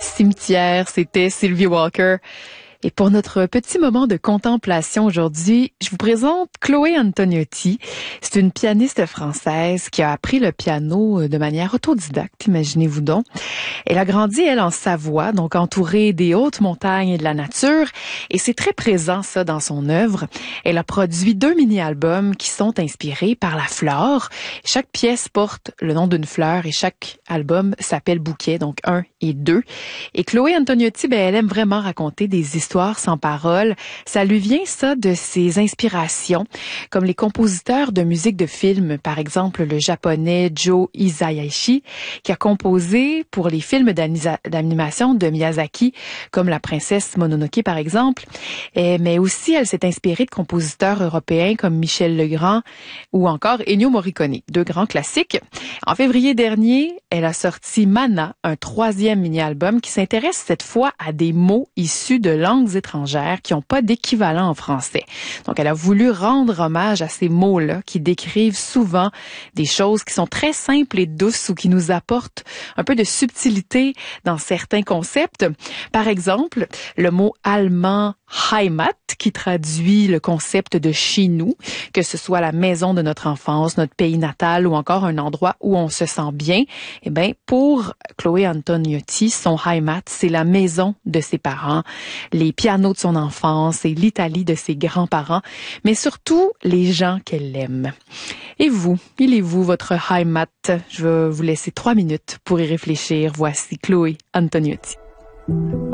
Cimetière, c'était Sylvie Walker. Et pour notre petit moment de contemplation aujourd'hui, je vous présente Chloé Antoniotti. C'est une pianiste française qui a appris le piano de manière autodidacte, imaginez-vous donc. Elle a grandi, elle, en Savoie, donc entourée des hautes montagnes et de la nature. Et c'est très présent, ça, dans son œuvre. Elle a produit 2 mini-albums qui sont inspirés par la flore. Chaque pièce porte le nom d'une fleur et chaque album s'appelle Bouquet, donc 1 et 2. Et Chloé Antoniotti, elle aime vraiment raconter des histoires sans parole. Ça lui vient, ça, de ses inspirations, comme les compositeurs de musique de film, par exemple le japonais Joe Hisaishi, qui a composé pour les films d'animation de Miyazaki, comme La Princesse Mononoke, par exemple. Mais aussi, elle s'est inspirée de compositeurs européens comme Michel Legrand ou encore Ennio Morricone, 2 grands classiques. En février dernier, elle a sorti Mana, un 3e mini-album qui s'intéresse cette fois à des mots issus de langues étrangères qui n'ont pas d'équivalent en français. Donc, elle a voulu rendre hommage à ces mots-là qui décrivent souvent des choses qui sont très simples et douces ou qui nous apportent un peu de subtilité dans certains concepts. Par exemple, le mot allemand Heimat, qui traduit le concept de chez nous, que ce soit la maison de notre enfance, notre pays natal ou encore un endroit où on se sent bien. Eh bien, pour Chloé Antoniotti, son Heimat, c'est la maison de ses parents, les pianos de son enfance et l'Italie de ses grands-parents, mais surtout les gens qu'elle aime. Et vous, il est vous, votre Heimat? Je vais vous laisser 3 minutes pour y réfléchir. Voici Chloé Antoniotti.